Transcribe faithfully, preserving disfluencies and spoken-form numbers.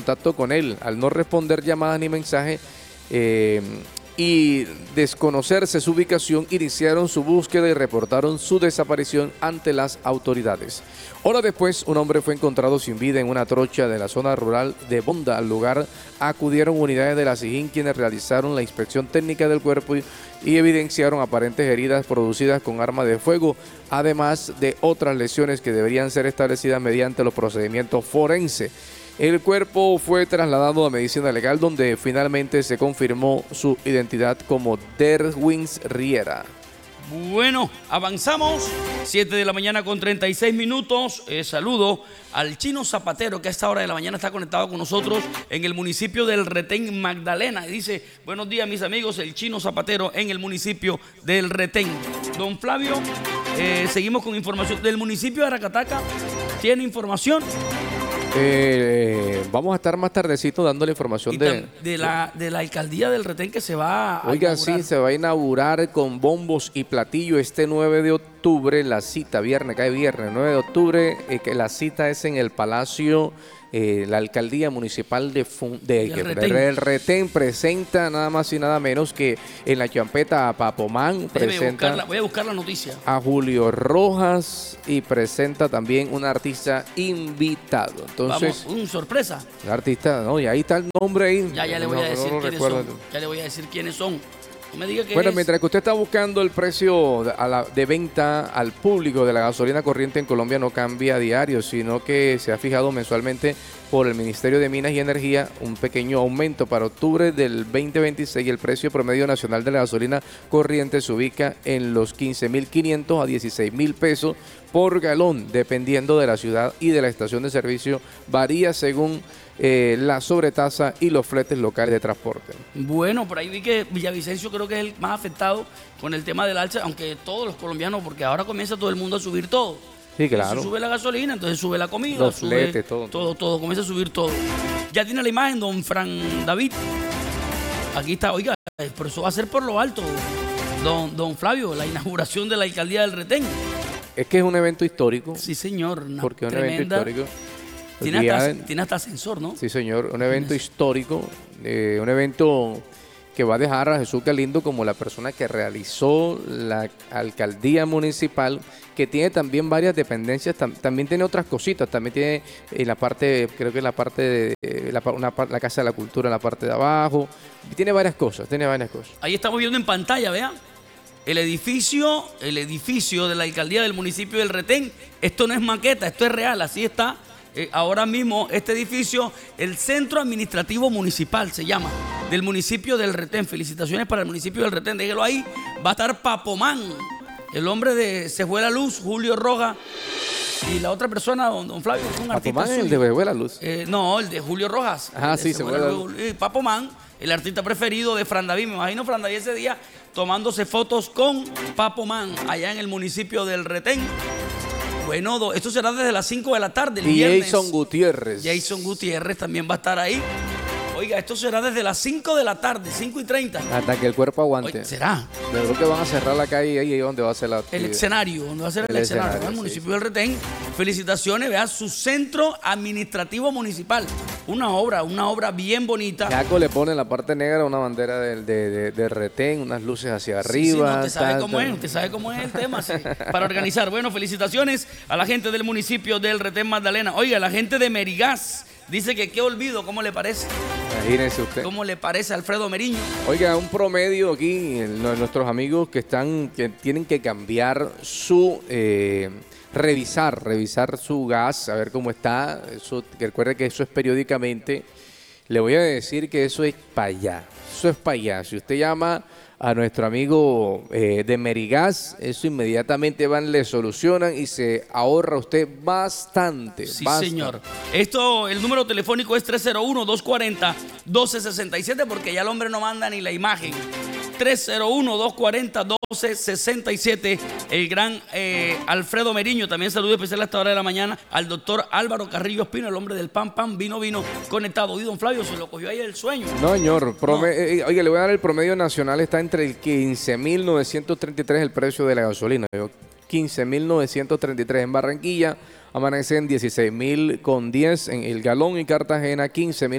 contacto con él. Al no responder llamadas ni mensajes eh, y desconocerse su ubicación, iniciaron su búsqueda y reportaron su desaparición ante las autoridades. Horas después, un hombre fue encontrado sin vida en una trocha de la zona rural de Bonda. Al lugar acudieron unidades de la SIJIN, quienes realizaron la inspección técnica del cuerpo y, y evidenciaron aparentes heridas producidas con arma de fuego, además de otras lesiones que deberían ser establecidas mediante los procedimientos forenses. El cuerpo fue trasladado a medicina legal, donde finalmente se confirmó su identidad como Derwins Riera. Bueno, avanzamos, siete de la mañana con treinta y seis minutos. Eh, saludo al Chino Zapatero, que a esta hora de la mañana está conectado con nosotros en el municipio del Retén, Magdalena. Y dice, buenos días mis amigos, el Chino Zapatero en el municipio del Retén. Don Flavio, eh, seguimos con información del municipio de Aracataca. ¿Tiene información? Eh, vamos a estar más tardecito dando la información de, de, la, de la alcaldía del Retén, que se va a Oiga, inaugurar. Sí, se va a inaugurar con bombos y platillo este nueve de octubre, la cita, viernes, cae viernes, nueve de octubre, eh, que la cita es en el Palacio, eh, la alcaldía municipal de, Fun, de el que, Retén. el Retén presenta nada más y nada menos que en la champeta a Papomán, presenta buscar la, voy a buscar la noticia. a Julio Rojas y presenta también un artista invitado. Entonces, Vamos, un sorpresa. El artista, no, y ahí está el nombre ahí. Ya, ya le voy no, a decir no quiénes recuerdo. son. Ya le voy a decir quiénes son. No me diga que Bueno, es. mientras que usted está buscando el precio de, a la, de venta al público de la gasolina corriente en Colombia, no cambia a diario, sino que se ha fijado mensualmente por el Ministerio de Minas y Energía un pequeño aumento. Para octubre del veinte veintiséis, el precio promedio nacional de la gasolina corriente se ubica en los quince mil quinientos a dieciséis mil pesos por galón, dependiendo de la ciudad y de la estación de servicio. Varía según eh, la sobretasa y los fletes locales de transporte. Bueno, por ahí vi que Villavicencio creo que es el más afectado con el tema del alza, aunque todos los colombianos, porque ahora comienza todo el mundo a subir todo. Sí, claro. Si sube la gasolina, entonces sube la comida, los sube fletes, todo. todo, todo, comienza a subir todo. Ya tiene la imagen, don Fran David. Aquí está, oiga, pero eso va a ser por lo alto, don, don Flavio, la inauguración de la alcaldía del Retén. Es que es un evento histórico. Sí, señor. Porque es un tremenda, evento histórico. Tiene hasta, tiene hasta ascensor, ¿no? Sí, señor. Un evento histórico. Eh, un evento que va a dejar a Jesús Galindo como la persona que realizó la alcaldía municipal, que tiene también varias dependencias, tam, también tiene otras cositas, también tiene en la parte, creo que en la parte de eh, la, una, la Casa de la Cultura en la parte de abajo, tiene varias cosas, tiene varias cosas. Ahí estamos viendo en pantalla, vean. El edificio, el edificio de la alcaldía del municipio del Retén. Esto no es maqueta, esto es real, así está. Eh, ahora mismo este edificio, el Centro Administrativo Municipal se llama, del municipio del Retén. Felicitaciones para el municipio del Retén, déjelo ahí. Va a estar Papomán, el hombre de Se Fue la Luz, Julio Rojas, y la otra persona, don, don Flavio, un artista Papomán, suyo. el de Se Fue la Luz. Eh, no, el de Julio Rojas. Ah, sí, Se Fue la Luz. Eh, Papomán, el artista preferido de Fran David. Me imagino Fran David ese día tomándose fotos con Papomán allá en el municipio del Retén. Bueno, esto será desde las cinco de la tarde, el y viernes. Jason Gutiérrez. Jason Gutiérrez también va a estar ahí. Oiga, esto será desde las cinco de la tarde, cinco y treinta. Hasta que el cuerpo aguante. Oye, ¿será? Yo creo que van a cerrar la calle ahí, ahí donde va a ser la El escenario, donde va a ser el, el escenario, escenario, el sí, municipio sí. del Retén. Felicitaciones, vea, su centro administrativo municipal. Una obra, una obra bien bonita. Jaco le pone en la parte negra una bandera del de, de, de Retén, unas luces hacia Sí, sí, arriba. no, usted sabe tal, cómo tal. es, usted sabe cómo es el tema, sí, para organizar. Bueno, felicitaciones a la gente del municipio del Retén Magdalena. Oiga, la gente de Merigas dice que qué olvido, ¿cómo le parece? Imagínese usted. ¿Cómo le parece a Alfredo Meriño? Oiga, un promedio aquí, nuestros amigos que están, que tienen que cambiar su, eh, revisar, revisar su gas, a ver cómo está. Eso, que recuerde que eso es periódicamente. Le voy a decir que eso es para allá, eso es para allá. Si usted llama a nuestro amigo eh, de Merigas, eso inmediatamente van, le solucionan y se ahorra usted bastante. Sí, bastante. señor. Esto, el número telefónico es tres cero uno, dos cuatro cero, uno dos seis siete, porque ya el hombre no manda ni la imagen. tres cero uno, dos cuatro cero, uno dos seis siete. El gran eh, Alfredo Meriño. También saludo especial a esta hora de la mañana al doctor Álvaro Carrillo Espino, el hombre del pan, pan, vino, vino, conectado. Y don Flavio se lo cogió ahí el sueño. No, señor. Prome- No. eh, oiga, le voy a dar el promedio nacional. Está entre el quince mil novecientos treinta y tres el precio de la gasolina. quince mil novecientos treinta y tres en Barranquilla. Amanece en dieciséis mil con diez en el galón, y Cartagena quince mil